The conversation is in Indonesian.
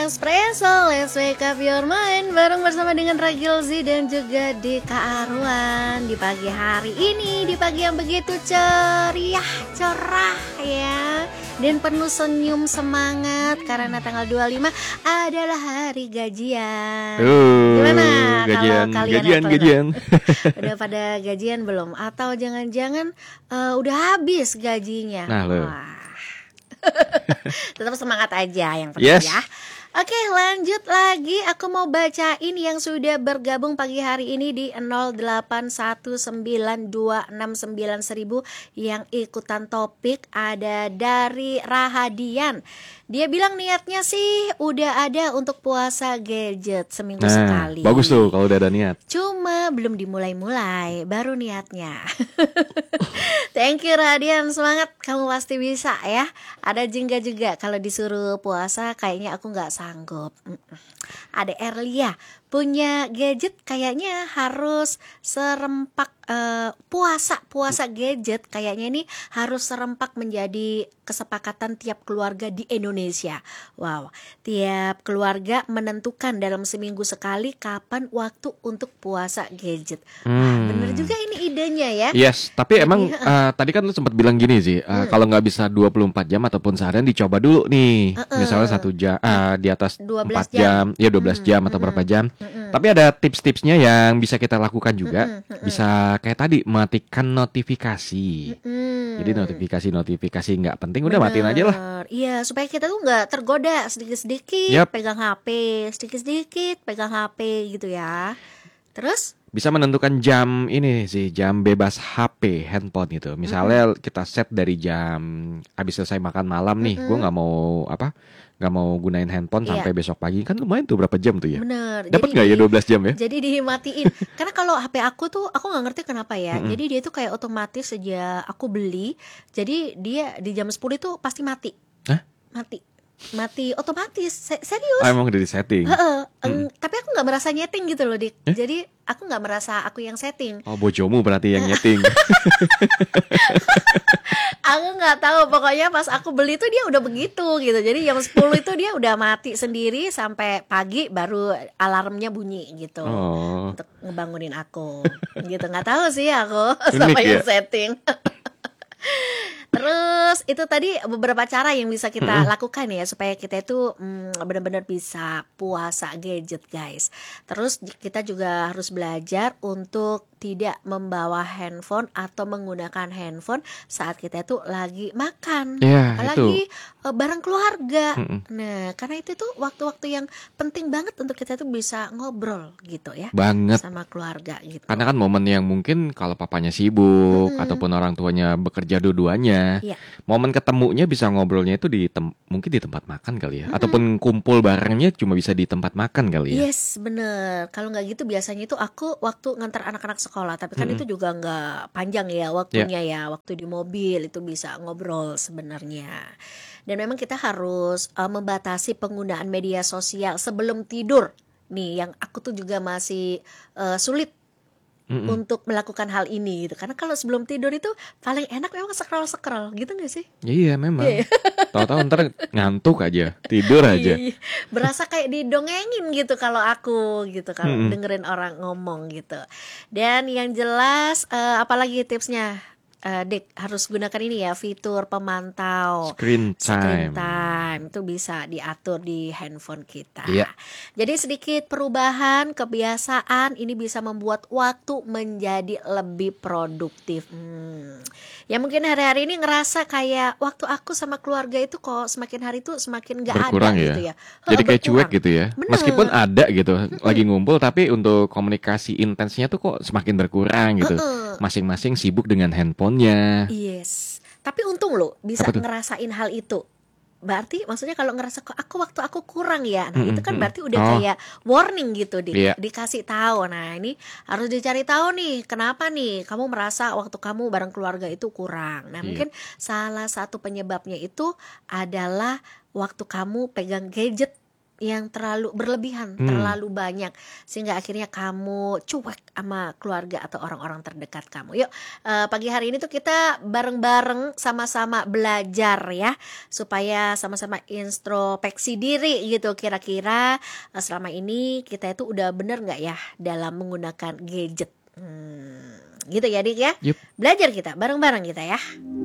Espresso, let's wake up your mind. Bareng bersama dengan Ragil Z dan juga Dika Arwan. Di pagi hari ini, di pagi yang begitu ceria, cerah ya, dan penuh senyum semangat. Karena tanggal 25 adalah hari gajian. Gimana gajian, kalau kalian gajian. Udah pada gajian belum? Atau jangan-jangan udah habis gajinya? Nah, wah. Tetap semangat aja yang penting ya. Oke, lanjut lagi. Aku mau bacain yang sudah bergabung pagi hari ini di 0819269000 yang ikutan topik. Ada dari Rahadian. Dia bilang niatnya sih udah ada untuk puasa gadget seminggu sekali. Bagus tuh kalau udah ada niat. Cuma belum dimulai-mulai, baru niatnya. Thank you Rahadian, semangat, kamu pasti bisa ya. Ada Jingga juga, kalau disuruh puasa kayaknya aku gak sanggup. Ada Erlia, punya gadget kayaknya harus serempak puasa gadget kayaknya ini harus serempak menjadi kesepakatan tiap keluarga di Indonesia. Wow, tiap keluarga menentukan dalam seminggu sekali kapan waktu untuk puasa gadget. Wah, bener juga ini idenya ya. Yes, tapi emang tadi kan lu sempat bilang gini sih, kalau nggak bisa 24 jam ataupun seharian dicoba dulu nih. Misalnya 1 jam di atas 4 jam, ya 12 jam atau berapa jam. Tapi ada tips-tipsnya yang bisa kita lakukan juga. Bisa kayak tadi matikan notifikasi. Jadi notifikasi nggak penting udah matiin aja lah. Iya, supaya kita tuh nggak tergoda sedikit-sedikit pegang HP, sedikit-sedikit pegang HP gitu ya. Terus bisa menentukan jam ini sih, jam bebas HP handphone gitu. Misalnya kita set dari jam habis selesai makan malam nih, gue nggak mau gunain handphone sampai besok pagi. Kan lumayan tuh berapa jam tuh ya? Bener. Dapat nggak ya 12 jam ya? Jadi dimatiin. Karena kalau HP aku tuh aku nggak ngerti kenapa ya. Jadi dia tuh kayak otomatis sejak aku beli. Jadi dia di jam 10 itu pasti mati. Hah? Mati otomatis, serius. Emang udah di setting. Tapi aku nggak merasa nyeting gitu loh, Dik. Jadi aku nggak merasa aku yang setting. Oh, bojomu berarti yang nyeting. Aku nggak tahu, pokoknya pas aku beli tuh dia udah begitu gitu. Jadi jam 10 itu dia udah mati sendiri sampai pagi baru alarmnya bunyi gitu. Untuk ngebangunin aku. Gitu, nggak tahu sih aku sama yang setting. Terus itu tadi beberapa cara yang bisa kita lakukan ya supaya kita itu benar-benar bisa puasa gadget guys. Terus kita juga harus belajar untuk tidak membawa handphone atau menggunakan handphone saat kita itu lagi makan, apalagi bareng keluarga. Nah, karena itu tuh waktu-waktu yang penting banget untuk kita tuh bisa ngobrol gitu ya, banget sama keluarga gitu. Karena kan momen yang mungkin kalau papanya sibuk ataupun orang tuanya bekerja dua-duanya, momen ketemunya bisa ngobrolnya itu mungkin di tempat makan kali ya, ataupun kumpul barengnya cuma bisa di tempat makan kali ya. Yes, bener. Kalau nggak gitu biasanya itu aku waktu ngantar anak-anak sekolah, tapi kan itu juga nggak panjang ya waktunya ya. Waktu di mobil itu bisa ngobrol sebenarnya. Dan memang kita harus membatasi penggunaan media sosial sebelum tidur. Nih, yang aku tuh juga masih sulit untuk melakukan hal ini gitu. Karena kalau sebelum tidur itu paling enak memang scroll gitu gak sih? Iya memang. Tahu-tahu ntar ngantuk aja, tidur aja. Berasa kayak didongengin gitu kalau aku gitu, kalau dengerin orang ngomong gitu. Dan yang jelas apalagi tipsnya? Dik, harus gunakan ini ya, fitur pemantau Screen time itu bisa diatur di handphone kita. Iya. Jadi sedikit perubahan kebiasaan ini bisa membuat waktu menjadi lebih produktif. Ya mungkin hari-hari ini ngerasa kayak waktu aku sama keluarga itu kok semakin hari itu semakin gak berkurang ada ya. Gitu ya. Jadi kayak cuek gitu ya. Bener. Meskipun ada gitu, lagi ngumpul tapi untuk komunikasi intensnya tuh kok semakin berkurang gitu. Masing-masing sibuk dengan handphonenya. Yes. Tapi untung loh bisa ngerasain hal itu. Berarti maksudnya kalau ngerasa kok waktu aku kurang ya. Nah, itu kan berarti udah kayak warning gitu dikasih tahu. Nah, ini harus dicari tahu nih, kenapa nih kamu merasa waktu kamu bareng keluarga itu kurang. Nah, mungkin salah satu penyebabnya itu adalah waktu kamu pegang gadget yang terlalu berlebihan, terlalu banyak, sehingga akhirnya kamu cuek sama keluarga atau orang-orang terdekat kamu. Yuk, pagi hari ini tuh kita bareng-bareng sama-sama belajar ya, supaya sama-sama introspeksi diri gitu. Kira-kira selama ini kita itu udah bener nggak ya dalam menggunakan gadget? Gitu ya Dik ya. Yup. Belajar kita bareng-bareng kita ya.